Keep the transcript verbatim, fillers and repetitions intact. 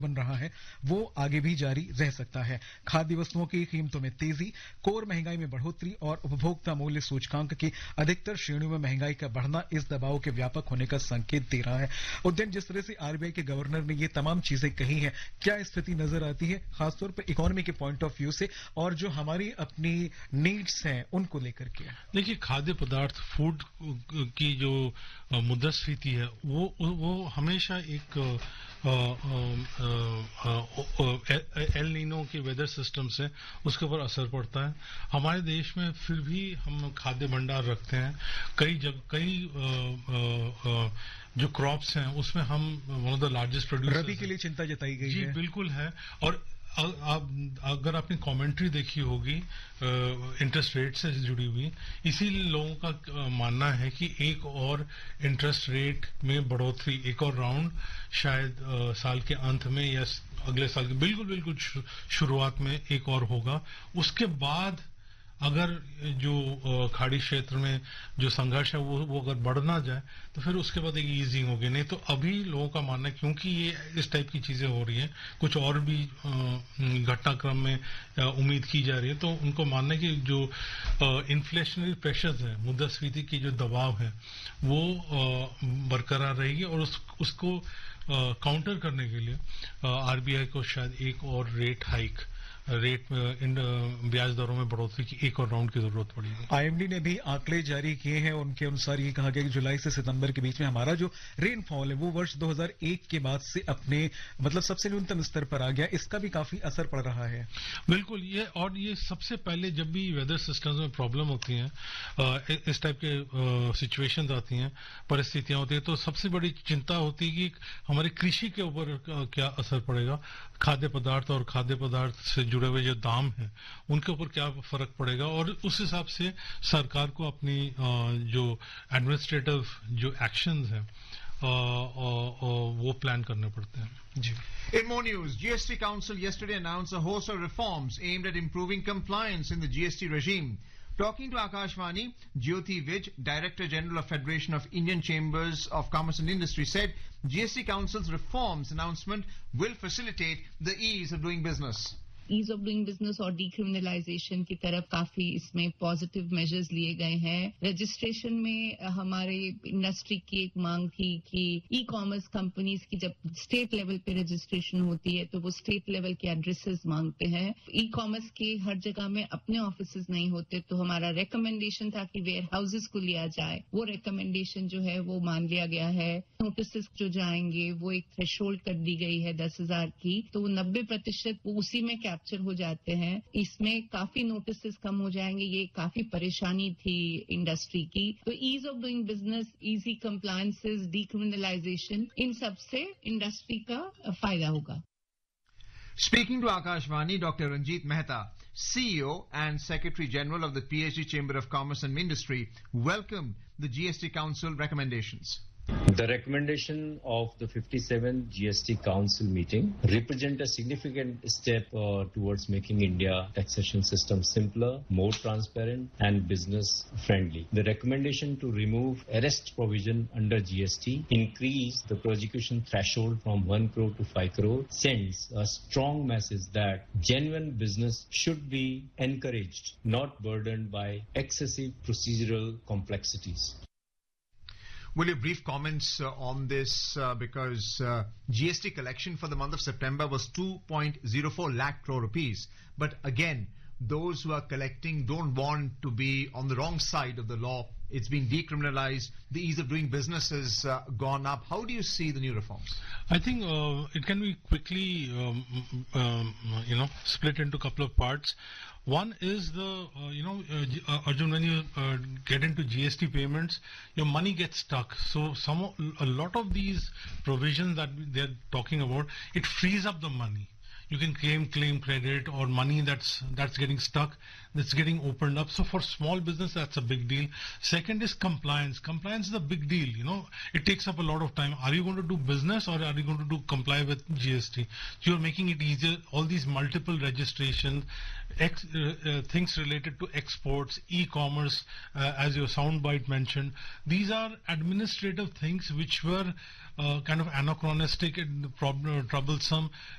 बन रहा है वो आगे भी जारी रह सकता है। खाद्य वस्तुओं की कीमतों में तेजी, कोर महंगाई में बढ़ोतरी और उपभोक्ता मूल्य सूचकांक की अधिकतर श्रेणियों में महंगाई का बढ़ना इस दबाव के व्यापक होने का संकेत दे रहा है। उद्यन जिस तरह से आरबीआई के गवर्नर ने ये तमाम चीजें कही हैं, क्या स्थिति नजर आती है खासतौर पर इकोनॉमी के पॉइंट ऑफ व्यू से और जो हमारी अपनी नीड्स हैं उनको लेकर के? देखिए, खाद्य पदार्थ फूड की जो मुद्रास्फीति है वो वो हमेशा एक एल नीनो के वेदर सिस्टम से उसके ऊपर असर पड़ता है। हमारे देश में फिर भी हम खाद्य भंडार रखते हैं। कई जग कई आ, आ, जो क्रॉप्स हैं उसमें हम one of the largest producer. रबी के लिए चिंता जताई गई जी है। बिल्कुल है। और आप अगर आपने कमेंट्री देखी होगी इंटरेस्ट रेट से जुड़ी हुई, इसी लोगों का मानना है कि एक और इंटरेस्ट रेट में बढ़ोतरी, एक और राउंड शायद आ, साल के अंत में या अगले साल के बिल्कुल बिल्कुल शुरुआत में एक और होगा। उसके बाद अगर जो खाड़ी क्षेत्र में जो संघर्ष है वो वो अगर बढ़ ना जाए तो फिर उसके बाद एक ईजिंग होगी। नहीं तो अभी लोगों का मानना है क्योंकि ये इस टाइप की चीजें हो रही हैं, कुछ और भी घटनाक्रम में उम्मीद की जा रही है, तो उनको मानना है कि जो इन्फ्लेशनरी प्रेशर्स है, मुद्रास्फीति की जो दबाव है वो बरकरार रहेगी और उस, उसको काउंटर करने के लिए आरबीआई को शायद एक और रेट हाइक, रेट इन ब्याज दरों में बढ़ोतरी की एक और राउंड की जरूरत पड़ेगी। आईएमडी ने भी आंकड़े जारी किए हैं। उनके अनुसार ये कहा गया कि जुलाई से सितंबर के बीच में हमारा जो रेनफॉल है वो वर्ष दो हज़ार एक के बाद से अपने मतलब सबसे न्यूनतम स्तर पर आ गया। इसका भी काफी असर पड़ रहा है। बिल्कुल। ये और ये सबसे पहले जब भी वेदर सिस्टम्स में प्रॉब्लम होती है, इस टाइप के सिचुएशंस आती हैं, परिस्थितियां होती है, तो सबसे बड़ी चिंता होती है कि हमारे कृषि के ऊपर क्या असर पड़ेगा, खाद्य पदार्थ और खाद्य पदार्थ से जुड़े हुए जो दाम हैं उनके ऊपर क्या फर्क पड़ेगा, और उस हिसाब से सरकार को अपनी जो एडमिनिस्ट्रेटिव जो एक्शंस हैं वो प्लान करने पड़ते हैं। जी। In more news, G S T Council yesterday announced a host of reforms aimed at improving compliance in the G S T regime. Talking to Akashvani, Jyoti Vij, Director General of Federation of Indian Chambers of Commerce and Industry, said G S T Council's reforms announcement will facilitate the ease of doing business. Ease of doing business और decriminalisation की तरफ काफी इसमें positive measures लिए गए हैं। Registration में हमारे इंडस्ट्री की एक मांग थी कि ई कॉमर्स कंपनीज की जब स्टेट लेवल पे रजिस्ट्रेशन होती है तो वो स्टेट लेवल के एड्रेसेस मांगते हैं। ई कॉमर्स के हर जगह में अपने ऑफिसेज नहीं होते, तो हमारा रिकमेंडेशन था कि वेयर हाउसेज को लिया जाए। वो रिकमेंडेशन जो है वो मान लिया गया है। नोटिस जो जाएंगे वो एक थ्रेशोल्ड कर दी गई है दस हजार की, तो वो नब्बे प्रतिशत उसी में कैप्चर हो जाते हैं। इसमें काफी नोटिस कम हो जाएंगे। ये काफी परेशानी थी इंडस्ट्री की। तो ease of doing business, easy compliances, decriminalisation, इन सब से इंडस्ट्री का फायदा होगा। Speaking to Akashvani, Doctor Ranjit Mehta, C E O and Secretary General of the P H D Chamber of Commerce and Industry, welcomed the G S T Council recommendations. The recommendation of the fifty-seventh G S T Council meeting represent a significant step uh, towards making India taxation system simpler, more transparent and business friendly. The recommendation to remove arrest provision under G S T, increase the prosecution threshold from one crore to five crore, sends a strong message that genuine business should be encouraged, not burdened by excessive procedural complexities. Will you brief comments uh, on this uh, because uh, G S T collection for the month of September was two point zero four lakh crore rupees. But again, those who are collecting don't want to be on the wrong side of the law. It's being decriminalized. The ease of doing business has uh, gone up. How do you see the new reforms? I think uh, it can be quickly, um, um, you know, split into a couple of parts. One is the, uh, you know, uh, Arjun, when you uh, get into G S T payments, your money gets stuck. So some, a lot of these provisions that they're talking about, it frees up the money. you can claim claim credit or money that's that's getting stuck, that's getting opened up. So for small business, that's a big deal. Second is compliance. Compliance is a big deal. You know, it takes up a lot of time. Are you going to do business or are you going to do comply with G S T? So you're making it easier. All these multiple registration, ex, uh, uh, things related to exports, e-commerce, uh, as your soundbite mentioned. These are administrative things which were uh, kind of anachronistic and prob- troublesome.